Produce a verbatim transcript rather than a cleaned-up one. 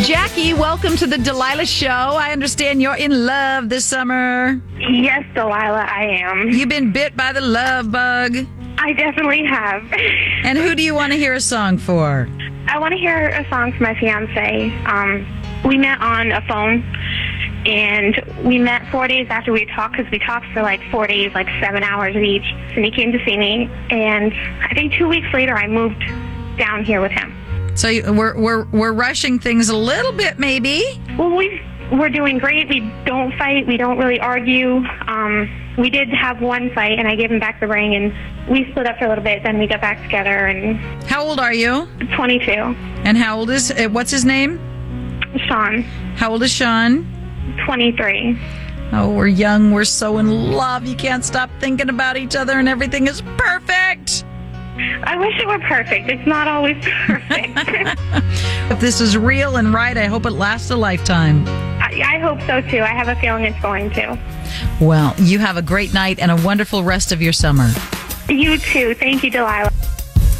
Jackie, welcome to the Delilah Show. I understand you're in love this summer. Yes, Delilah, I am. You've been bit by the love bug. I definitely have. And who do you want to hear a song for? I want to hear a song for my fiance. Um, we met on a phone, and we met four days after we talked, because we talked for like four days, like seven hours each. And he came to see me, and I think two weeks later I moved down here with him. So you, we're we're we're rushing things a little bit, maybe. Well, we we're doing great. We don't fight. We don't really argue. Um, we did have one fight, and I gave him back the ring, and we split up for a little bit. Then we got back together. And how old are you? twenty-two. And how old is uh, what's his name? Sean. How old is Sean? twenty-three. Oh, we're young. We're so in love. You can't stop thinking about each other, and everything is perfect. I wish it were perfect. It's not always perfect. If this is real and right, I hope it lasts a lifetime. I, I hope so, too. I have a feeling it's going to. Well, you have a great night and a wonderful rest of your summer. You, too. Thank you, Delilah.